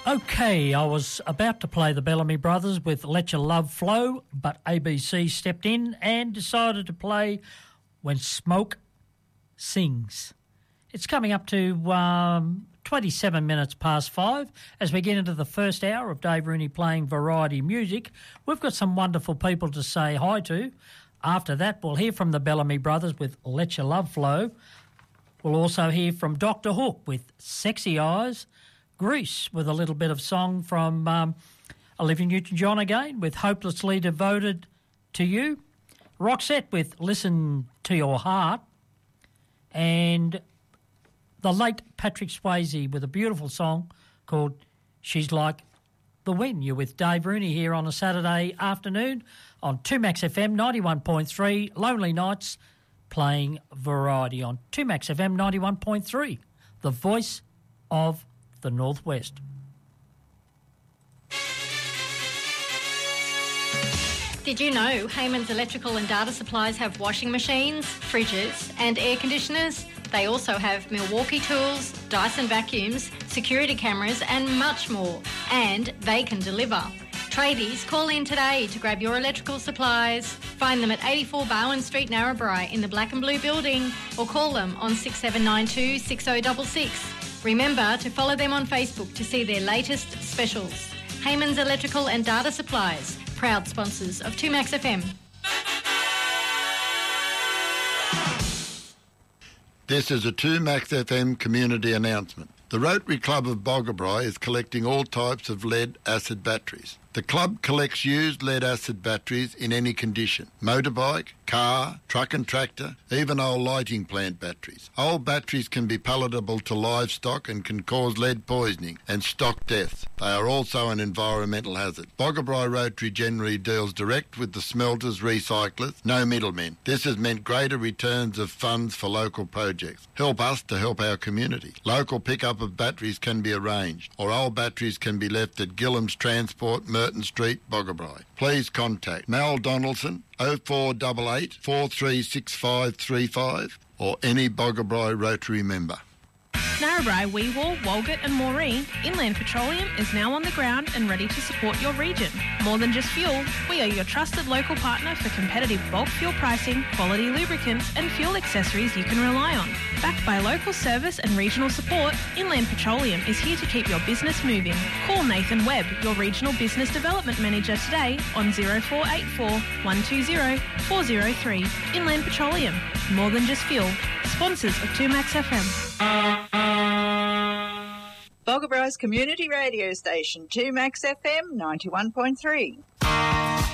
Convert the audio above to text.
Okay, I was about to play the Bellamy Brothers with Let Your Love Flow, but ABC stepped in and decided to play When Smoke Sings. It's coming up to 27 minutes past 5 as we get into the first hour of Dave Rooney playing variety music. We've got some wonderful people to say hi to. After that, we'll hear from the Bellamy Brothers with Let Your Love Flow. We'll also hear from Dr. Hook with Sexy Eyes, Grease with a little bit of song from Olivia Newton-John again with Hopelessly Devoted to You, Roxette with Listen to Your Heart, and the late Patrick Swayze with a beautiful song called She's Like the Wind. You're with Dave Rooney here on a Saturday afternoon on 2Max FM 91.3, Lonely Nights, playing variety on 2Max FM 91.3, the voice of the Northwest. Did you know Heyman's Electrical and Data Supplies have washing machines, fridges and air conditioners? They also have Milwaukee tools, Dyson vacuums, security cameras and much more. And they can deliver. Tradies, call in today to grab your electrical supplies. Find them at 84 Bowen Street, Narrabri in the Black and Blue building or call them on 6792 6066. Remember to follow them on Facebook to see their latest specials. Heyman's Electrical and Data Supplies, proud sponsors of 2Max FM. This is a 2Max FM community announcement. The Rotary Club of Boggabri is collecting all types of lead-acid batteries. The club collects used lead-acid batteries in any condition: motorbike, car, truck and tractor, even old lighting plant batteries. Old batteries can be palatable to livestock and can cause lead poisoning and stock deaths. They are also an environmental hazard. Boggabri Rotary generally deals direct with the smelters, recyclers, no middlemen. This has meant greater returns of funds for local projects. Help us to help our community. Local pickup of batteries can be arranged, or old batteries can be left at Gillam's Transport, Merton Street, Boggabri. Please contact Mal Donaldson 0488 436535 or any Boggabri Rotary member. Narrabri, Weewall, Walgett and Maureen, Inland Petroleum is now on the ground and ready to support your region. More than just fuel, we are your trusted local partner for competitive bulk fuel pricing, quality lubricants and fuel accessories you can rely on. Backed by local service and regional support, Inland Petroleum is here to keep your business moving. Call Nathan Webb, your Regional Business Development Manager today on 0484 120 403. Inland Petroleum, more than just fuel. Sponsors of 2Max FM. Boggabri's community radio station, 2Max FM 91.3.